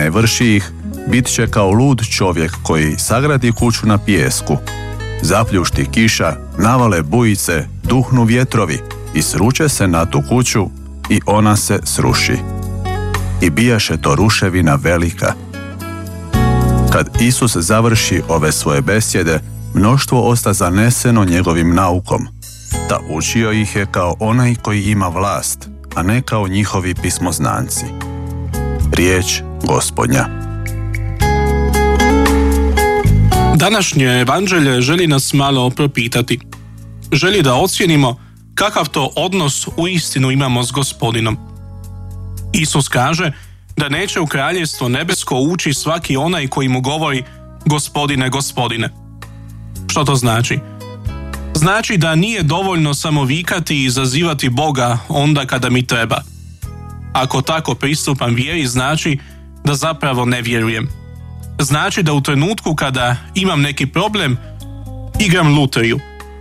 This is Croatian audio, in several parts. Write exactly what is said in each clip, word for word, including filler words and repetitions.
ne vrši ih, bit će kao lud čovjek koji sagradi kuću na pijesku. Zapljušti kiša, navale bujice, duhnu vjetrovi i sruče se na tu kuću i ona se sruši. I bijaše to ruševina velika. Kad Isus završi ove svoje besjede, mnoštvo osta zaneseno njegovim naukom. Ta učio ih je kao onaj koji ima vlast, a ne kao njihovi pismoznanci. Riječ Gospodnja. Današnje evanđelje želi nas malo propitati. Želi da ocijenimo kakav to odnos uistinu imamo s Gospodinom. Isus kaže da neće u kraljevstvo nebesko ući svaki onaj koji mu govori Gospodine, Gospodine. Što to znači? Znači da nije dovoljno samo vikati i izazivati Boga onda kada mi treba. Ako tako pristupam vjeri, znači da zapravo ne vjerujem. Znači da u trenutku kada imam neki problem, igram lutriju.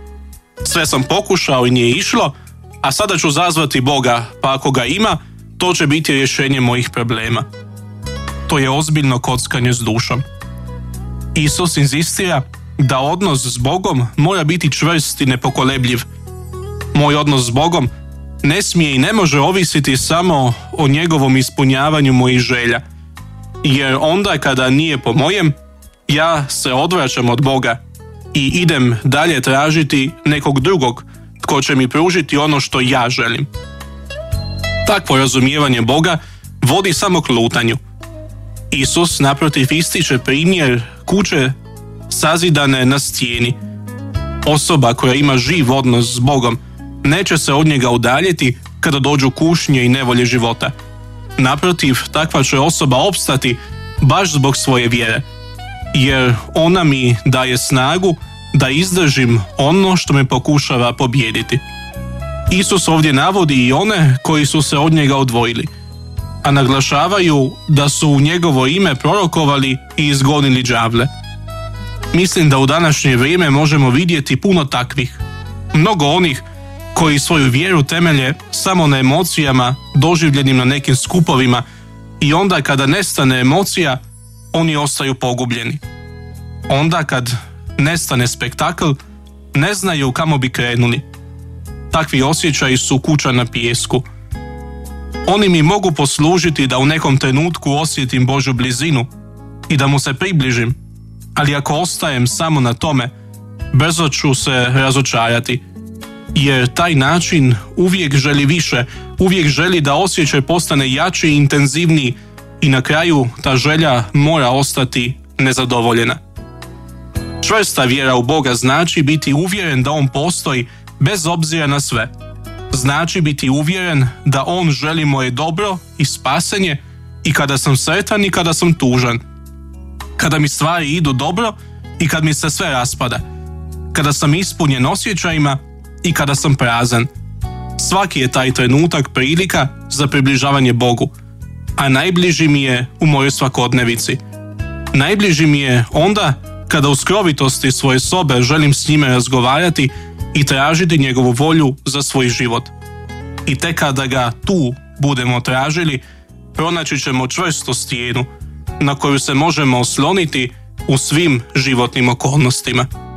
Sve sam pokušao i nije išlo, a sada ću zazvati Boga, pa ako ga ima, to će biti rješenje mojih problema. To je ozbiljno kockanje s dušom. Isus inzistira da odnos s Bogom mora biti čvrst i nepokolebljiv. Moj odnos s Bogom ne smije i ne može ovisiti samo o njegovom ispunjavanju mojih želja. Jer onda kada nije po mojem, ja se odvraćam od Boga i idem dalje tražiti nekog drugog tko će mi pružiti ono što ja želim. Takvo razumijevanje Boga vodi samo k lutanju. Isus naprotiv ističe primjer kuće sazidane na stijeni. Osoba koja ima živ odnos s Bogom neće se od njega udaljiti kada dođu kušnje i nevolje života. Naprotiv, takva će osoba opstati baš zbog svoje vjere, jer ona mi daje snagu da izdržim ono što me pokušava pobijediti. Isus ovdje navodi i one koji su se od njega odvojili, a naglašavaju da su u njegovo ime prorokovali i izgonili đavle. Mislim da u današnje vrijeme možemo vidjeti puno takvih. Mnogo onih koji svoju vjeru temelje samo na emocijama doživljenim na nekim skupovima i onda kada nestane emocija, oni ostaju pogubljeni. Onda kad nestane spektakl, ne znaju kamo bi krenuli. Takvi osjećaji su kuća na pijesku. Oni mi mogu poslužiti da u nekom trenutku osjetim Božju blizinu i da mu se približim, ali ako ostajem samo na tome, brzo ću se razočarati, jer taj način uvijek želi više, uvijek želi da osjećaj postane jači i intenzivniji i na kraju ta želja mora ostati nezadovoljena. Čvrsta vjera u Boga znači biti uvjeren da On postoji bez obzira na sve. Znači biti uvjeren da On želi moje dobro i spasenje i kada sam sretan i kada sam tužan. Kada mi stvari idu dobro i kad mi se sve raspada. Kada sam ispunjen osjećajima i kada sam prazan. Svaki je taj trenutak prilika za približavanje Bogu, a najbliži mi je u mojoj svakodnevici. Najbliži mi je onda kada u skrovitosti svoje sobe želim s njime razgovarati i tražiti njegovu volju za svoj život. I tek kada ga tu budemo tražili, pronaći ćemo čvrstu stijenu na koju se možemo osloniti u svim životnim okolnostima.